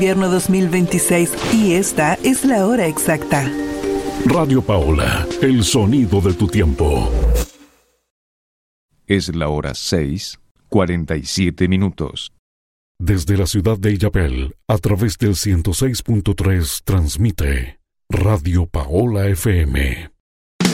Invierno 2026 y esta es la hora exacta. Radio Paola, el sonido de tu tiempo. Es la hora 6:47. Desde la ciudad de Illapel, a través del 106.3 transmite Radio Paola FM.